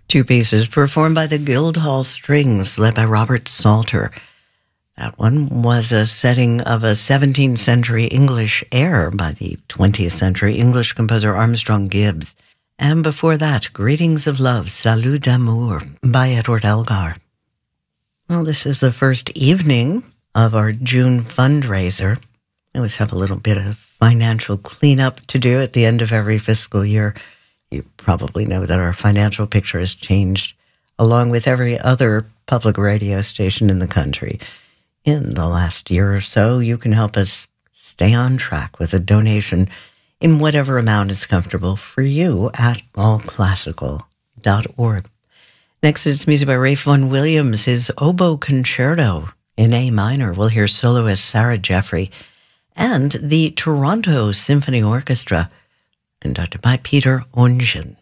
Two pieces performed by the Guildhall Strings, led by Robert Salter. That one was a setting of a 17th century English air by the 20th century English composer Armstrong Gibbs. And before that, Greetings of Love, Salut d'amour by Edward Elgar. Well, this is the first evening of our June fundraiser. I always have a little bit of financial cleanup to do at the end of every fiscal year. You probably know that our financial picture has changed along with every other public radio station in the country. In the last year or so, you can help us stay on track with a donation in whatever amount is comfortable for you at allclassical.org. Next, it's music by Ralph Vaughan Williams, his Oboe Concerto in A minor. We'll hear soloist Sarah Jeffrey and the Toronto Symphony Orchestra, conducted by Peter Ongen.